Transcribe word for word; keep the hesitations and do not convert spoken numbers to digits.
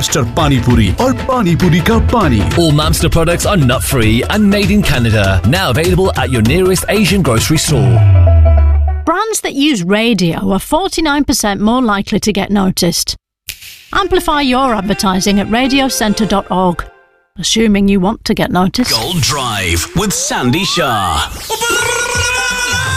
Mamster Pani Puri और Pani Puri का पानी. All Mamster products are nut-free and made in Canada. Now available at your nearest Asian grocery store. Brands that use radio are forty-nine percent more likely to get noticed. Amplify your advertising at radio centre dot org. Assuming you want to get noticed. Gold Drive with Sandy Shah.